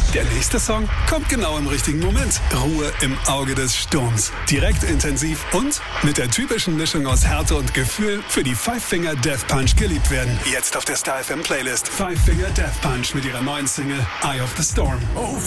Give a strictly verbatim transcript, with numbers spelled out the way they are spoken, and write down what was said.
Der nächste Song kommt genau im richtigen Moment. Ruhe im Auge des Sturms. Direkt intensiv und mit der typischen Mischung aus Härte und Gefühl für die Five Finger Death Punch geliebt werden. Jetzt auf der Star F M Playlist. Five Finger Death Punch mit ihrer neuen Single Eye of the Storm. Oh,